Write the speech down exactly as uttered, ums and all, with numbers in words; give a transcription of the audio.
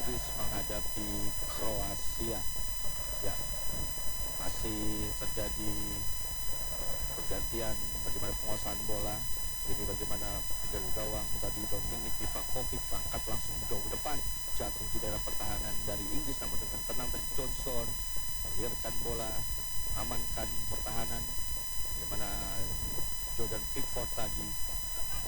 Inggris menghadapi Kroasia. Ya, masih terjadi pergantian bagaimana penguasaan bola. Ini bagaimana penjaga gawang tadi Dominik Livakovic angkat langsung jauh ke depan, jatuh di daerah pertahanan dari Inggris, namun dengan tenang tadi Johnson melirkan bola, amankan pertahanan. Bagaimana Jordan Pickford tadi